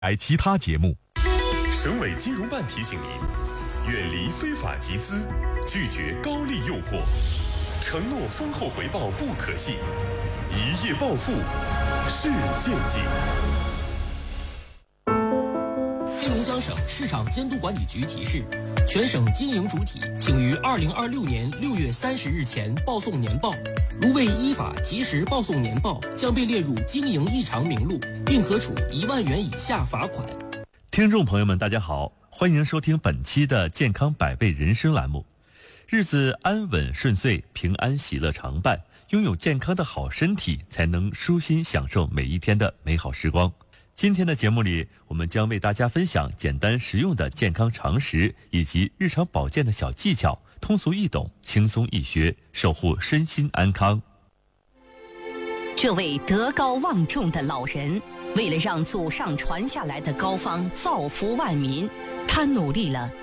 其他节目。 省委金融办提醒您，远离非法集资，拒绝高利诱惑，承诺丰厚回报不可信，一夜暴富是陷阱。 黑龙江省市场监督管理局提示，全省经营主体请于2026年6月30日前报送年报，如未依法及时报送年报，将被列入经营异常名录，并可处1万元以下罚款。 听众朋友们，大家好，欢迎收听本期的健康百倍人生栏目。日子安稳顺遂，平安喜乐常伴，拥有健康的好身体，才能舒心享受每一天的美好时光。今天的节目里，我们将为大家分享简单实用的健康常识以及日常保健的小技巧，通俗易懂，轻松易学，守护身心安康。 这位德高望重的老人，为了让祖上传下来的膏方造福万民，他努力了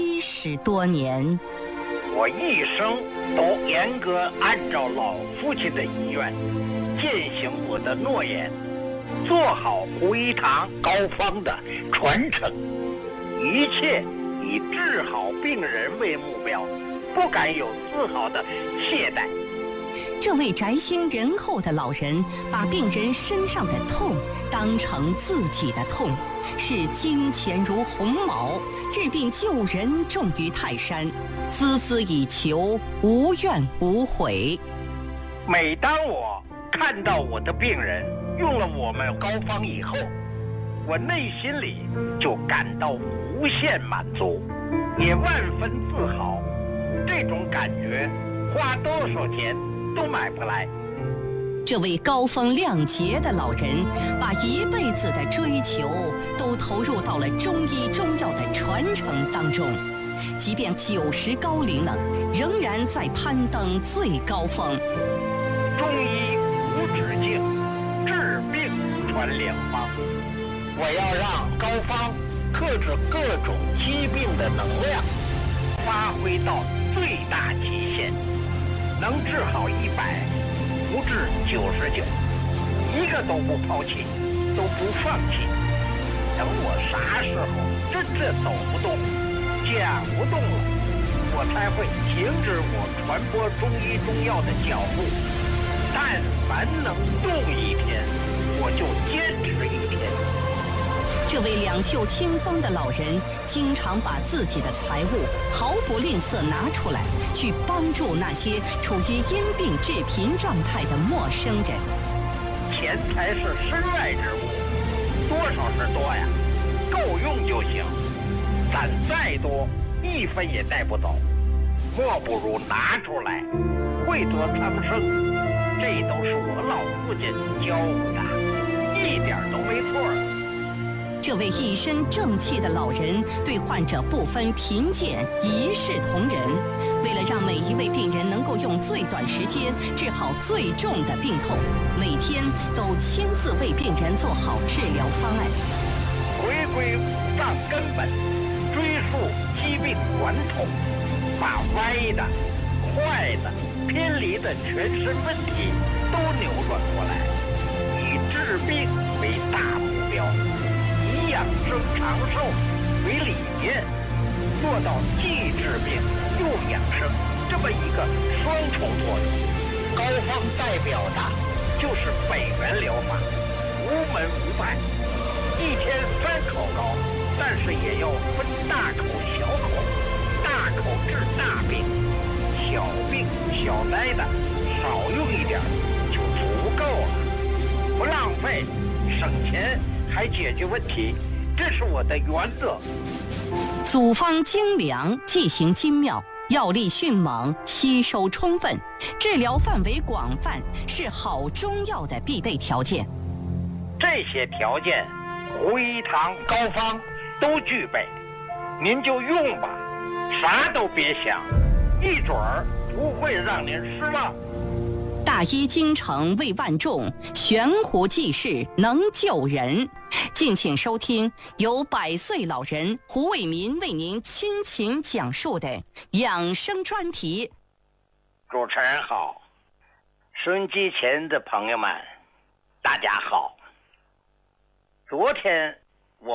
70多年。 我一生都严格按照老父亲的遗愿，践行我的诺言，做好胡一堂膏方的传承，一切以治好病人为目标，不敢有丝毫的懈怠。 这位宅心仁厚的老人，把病人身上的痛当成自己的痛，视金钱如鸿毛，治病救人重于泰山，孜孜以求，无怨无悔。 每当我看到我的病人用了我们膏方以后，我内心里就感到无限满足，也万分自豪。这种感觉花多少钱都买不来。 这位高风亮节的老人，把一辈子的追求都投入到了中医中药的传承当中，即便90高龄了，仍然在攀登最高峰。 中医无止境，治病传良方。我要让膏方克制各种疾病的能量发挥到最大极限，能治好100，不治99，一个都不抛弃，都不放弃。等我啥时候真正走不动、讲不动了，我才会停止我传播中医中药的脚步。但凡能动一天，我就坚持一天。 这位两袖清风的老人，经常把自己的财物毫不吝啬拿出来，去帮助那些处于因病致贫状态的陌生人。 钱财是身外之物，多少是多呀，够用就行。攒再多，1分也带不走，莫不如拿出来，惠泽苍生。这都是我老父亲教我的，一点都没错。 这位一身正气的老人，对患者不分贫贱，一视同仁。为了让每一位病人能够用最短时间治好最重的病痛，每天都亲自为病人做好治疗方案。 回归五脏根本，追溯疾病源头，把歪的、坏的、偏离的全身问题都扭转过来，以治病为大目标，以养生长寿为理念，做到既治病又养生这么一个双重作用。膏方代表的就是北元疗法，无门无派，一天3口膏，但是也要分大口小口，大口治大病，小病小灾的少用一点就足够了，不浪费，省钱还解决问题，这是我的原则。 组方精良，剂型精妙，药力迅猛，吸收充分，治疗范围广泛，是好中药的必备条件。 这些条件，胡一堂膏方都具备，您就用吧，啥都别想，一准儿不会让您失望。 大医精诚为万众，悬壶济世能救人。敬请收听由100岁老人胡伟民为您倾情讲述的养生专题。 主持人好，收音机前的朋友们，大家好。昨天